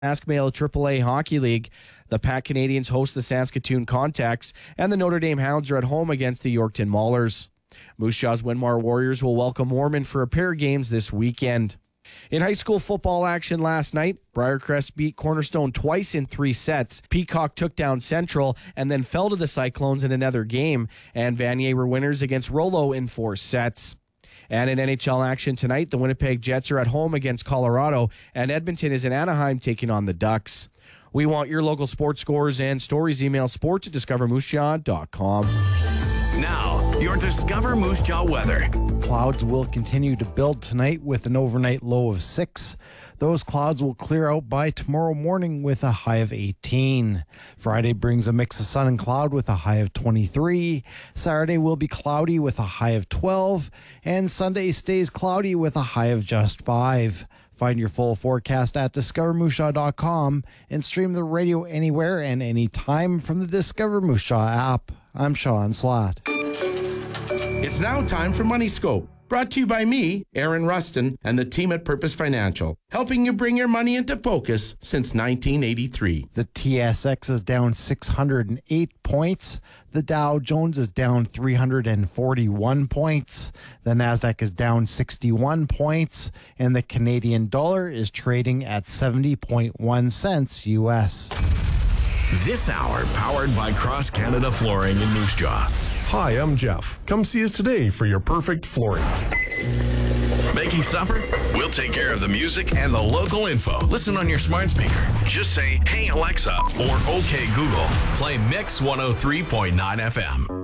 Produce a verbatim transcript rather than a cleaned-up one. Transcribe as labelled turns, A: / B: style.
A: Saskmail triple A Hockey League. The Pack Canadians host the Saskatoon Contacts, and the Notre Dame Hounds are at home against the Yorkton Maulers. Moose Jaw's Winmar Warriors will welcome Mormon for a pair of games this weekend. In high school football action last night, Briarcrest beat Cornerstone twice in three sets. Peacock took down Central and then fell to the Cyclones in another game, and Vanier were winners against Rollo in four sets. And in N H L action tonight, the Winnipeg Jets are at home against Colorado, and Edmonton is in Anaheim taking on the Ducks. We want your local sports scores and stories. Email sports at discover moose jaw dot com.
B: Now, your Discover Moose Jaw weather.
C: Clouds will continue to build tonight with an overnight low of six. Those clouds will clear out by tomorrow morning with a high of eighteen. Friday brings a mix of sun and cloud with a high of twenty-three. Saturday will be cloudy with a high of twelve. And Sunday stays cloudy with a high of just five. Find your full forecast at discover moose jaw dot com and stream the radio anywhere and anytime from the Discover Moose Jaw app. I'm Sean Slatt.
D: It's now time for Money Scope. Brought to you by me, Aaron Rustin, and the team at Purpose Financial, helping you bring your money into focus since nineteen eighty-three.
C: The T S X is down six hundred eight points. The Dow Jones is down three hundred forty-one points. The Nasdaq is down sixty-one points. And the Canadian dollar is trading at seventy point one cents U S.
B: This hour powered by Cross Canada Flooring in Moose Jaw.
E: Hi, I'm Jeff. Come see us today for your perfect flooring.
B: Making supper? We'll take care of the music and the local info. Listen on your smart speaker. Just say, "Hey Alexa," or "Okay Google." Play Mix one oh three point nine F M.